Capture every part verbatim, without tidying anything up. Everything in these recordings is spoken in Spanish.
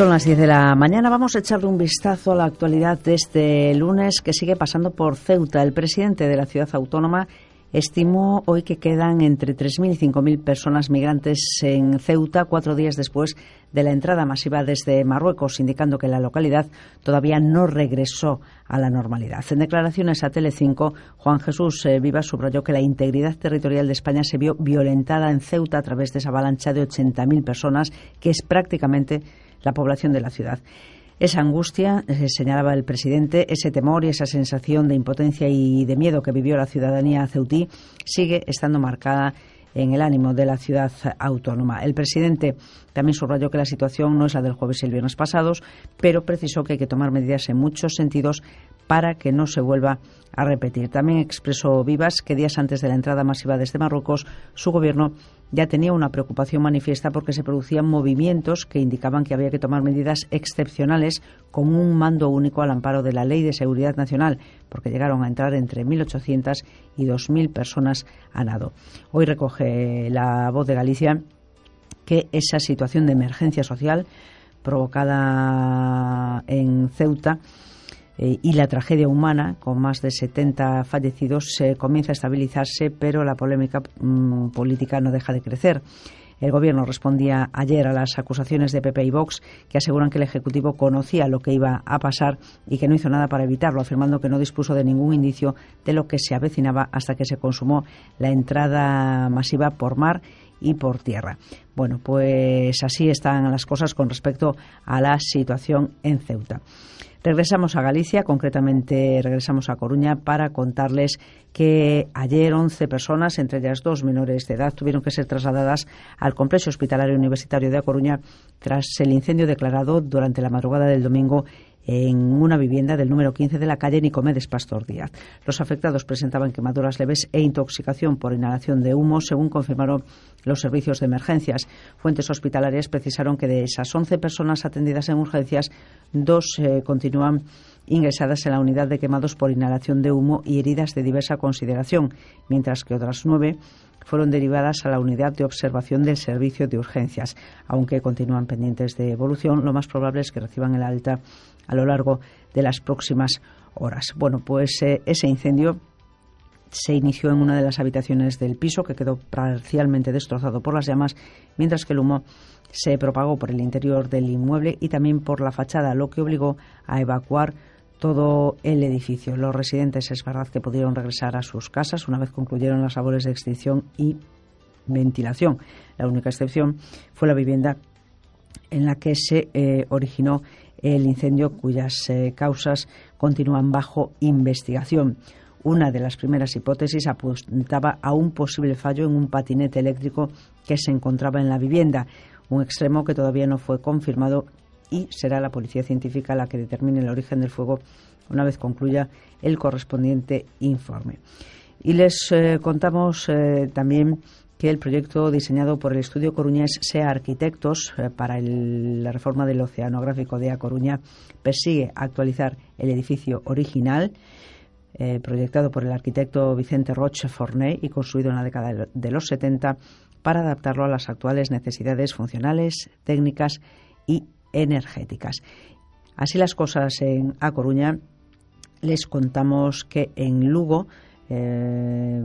Son las diez de la mañana. Vamos a echarle un vistazo a la actualidad de este lunes que sigue pasando por Ceuta. El presidente de la ciudad autónoma estimó hoy que quedan entre tres mil y cinco mil personas migrantes en Ceuta, cuatro días después de la entrada masiva desde Marruecos, indicando que la localidad todavía no regresó a la normalidad. En declaraciones a Telecinco, Juan Jesús Vivas subrayó que la integridad territorial de España se vio violentada en Ceuta a través de esa avalancha de ochenta mil personas, que es prácticamente la población de la ciudad. Esa angustia, eh, señalaba el presidente, ese temor y esa sensación de impotencia y de miedo que vivió la ciudadanía ceutí sigue estando marcada en el ánimo de la ciudad autónoma. El presidente también subrayó que la situación no es la del jueves y el viernes pasados, pero precisó que hay que tomar medidas en muchos sentidos para que no se vuelva a repetir. También expresó Vivas que días antes de la entrada masiva desde Marruecos, su gobierno ya tenía una preocupación manifiesta porque se producían movimientos que indicaban que había que tomar medidas excepcionales con un mando único al amparo de la Ley de Seguridad Nacional, porque llegaron a entrar entre mil ochocientas y dos mil personas a nado. Hoy recoge La Voz de Galicia que esa situación de emergencia social provocada en Ceuta eh, y la tragedia humana, con más de setenta fallecidos, eh, comienza a estabilizarse, pero la polémica mmm, política no deja de crecer. El Gobierno respondía ayer a las acusaciones de P P y Vox, que aseguran que el Ejecutivo conocía lo que iba a pasar y que no hizo nada para evitarlo, afirmando que no dispuso de ningún indicio de lo que se avecinaba hasta que se consumó la entrada masiva por mar y por tierra. Bueno, pues así están las cosas con respecto a la situación en Ceuta. Regresamos a Galicia, concretamente regresamos a Coruña para contarles que ayer once personas, entre ellas dos menores de edad, tuvieron que ser trasladadas al complejo hospitalario universitario de A Coruña tras el incendio declarado durante la madrugada del domingo en una vivienda del número quince de la calle Nicomedes Pastor Díaz. Los afectados presentaban quemaduras leves e intoxicación por inhalación de humo, según confirmaron los servicios de emergencias. Fuentes hospitalarias precisaron que de esas once personas atendidas en urgencias, dos eh, continúan ingresadas en la unidad de quemados por inhalación de humo y heridas de diversa consideración, mientras que otras nueve fueron derivadas a la unidad de observación del servicio de urgencias. Aunque continúan pendientes de evolución, lo más probable es que reciban el alta a lo largo de las próximas horas. Bueno, pues eh, ese incendio se inició en una de las habitaciones del piso, que quedó parcialmente destrozado por las llamas, mientras que el humo se propagó por el interior del inmueble y también por la fachada, lo que obligó a evacuar todo el edificio. Los residentes es verdad que pudieron regresar a sus casas una vez concluyeron las labores de extinción y ventilación. La única excepción fue la vivienda en la que se eh, originó el incendio, cuyas eh, causas continúan bajo investigación. Una de las primeras hipótesis apuntaba a un posible fallo en un patinete eléctrico que se encontraba en la vivienda, un extremo que todavía no fue confirmado, y será la policía científica la que determine el origen del fuego una vez concluya el correspondiente informe. Y les eh, contamos eh, también que el proyecto diseñado por el estudio coruñés SEA Arquitectos eh, para el, la reforma del oceanográfico de A Coruña persigue actualizar el edificio original, eh, proyectado por el arquitecto Vicente Roche Forné y construido en la década de los setenta, para adaptarlo a las actuales necesidades funcionales, técnicas y energéticas. Así las cosas en A Coruña. Les contamos que en Lugo eh,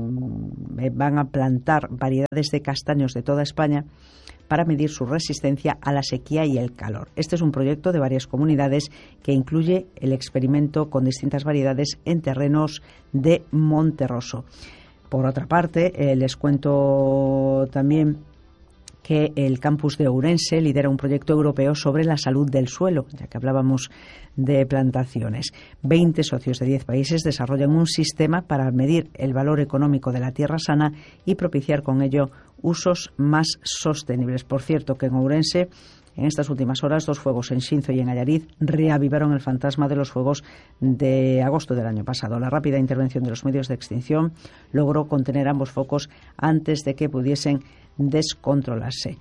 van a plantar variedades de castaños de toda España para medir su resistencia a la sequía y el calor. Este es un proyecto de varias comunidades que incluye el experimento con distintas variedades en terrenos de Monterroso. Por otra parte, eh, les cuento también que el campus de Ourense lidera un proyecto europeo sobre la salud del suelo, ya que hablábamos de plantaciones. veinte socios de diez países desarrollan un sistema para medir el valor económico de la tierra sana y propiciar con ello usos más sostenibles. Por cierto, que en Ourense, en estas últimas horas, dos fuegos en Xinzo y en Allariz reavivaron el fantasma de los fuegos de agosto del año pasado. La rápida intervención de los medios de extinción logró contener ambos focos antes de que pudiesen descontrolarse.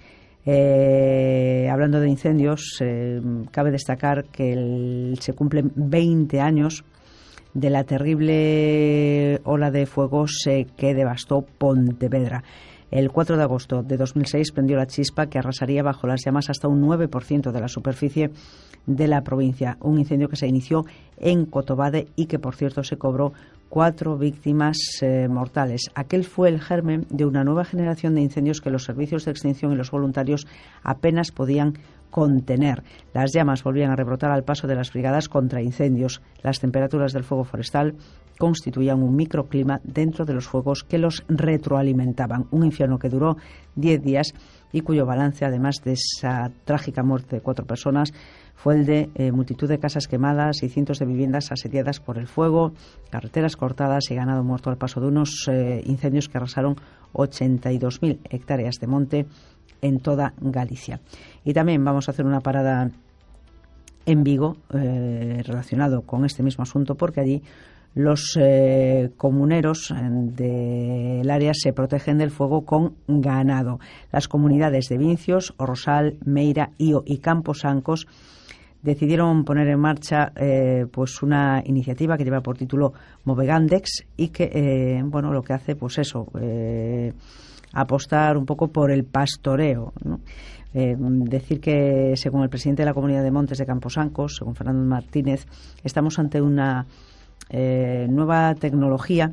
Eh, hablando de incendios, eh, cabe destacar que el, se cumplen veinte años de la terrible ola de fuegos eh, que devastó Pontevedra. El cuatro de agosto de dos mil seis prendió la chispa que arrasaría bajo las llamas hasta un nueve por ciento de la superficie de la provincia. Un incendio que se inició en Cotobade y que, por cierto, se cobró cuatro víctimas eh, mortales. Aquel fue el germen de una nueva generación de incendios que los servicios de extinción y los voluntarios apenas podían contener. Las llamas volvían a rebrotar al paso de las brigadas contra incendios. Las temperaturas del fuego forestal constituían un microclima dentro de los fuegos que los retroalimentaban. Un infierno que duró diez días y cuyo balance, además de esa trágica muerte de cuatro personas, fue el de eh, multitud de casas quemadas y cientos de viviendas asediadas por el fuego, carreteras cortadas y ganado muerto al paso de unos eh, incendios que arrasaron ochenta y dos mil hectáreas de monte en toda Galicia. Y también vamos a hacer una parada en Vigo eh, relacionado con este mismo asunto, porque allí los eh, comuneros del área se protegen del fuego con ganado. Las comunidades de Vincios, Orrosal, Meira, Ío y Camposancos decidieron poner en marcha eh, pues una iniciativa que lleva por título Movegandex y que eh, bueno lo que hace pues eso eh, apostar un poco por el pastoreo, ¿no? Eh, decir que, según el presidente de la Comunidad de Montes de Camposancos, según Fernando Martínez, estamos ante una eh, nueva tecnología,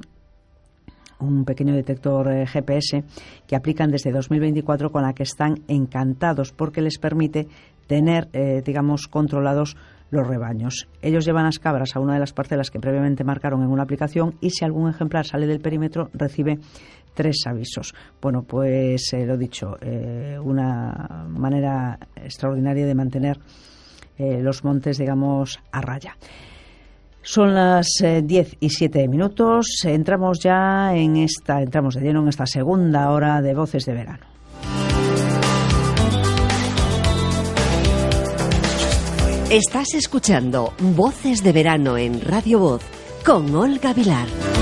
un pequeño detector eh, G P S que aplican desde dos mil veinticuatro, con la que están encantados porque les permite tener, eh, digamos, controlados los rebaños. Ellos llevan las cabras a una de las parcelas que previamente marcaron en una aplicación y si algún ejemplar sale del perímetro recibe tres avisos. Bueno, pues eh, lo dicho, eh, una manera extraordinaria de mantener eh, los montes, digamos, a raya. Son las eh, diez y siete minutos. Entramos ya en esta, entramos de lleno en esta segunda hora de Voces de Verano. Estás escuchando Voces de Verano en Radio Voz con Olga Vilar.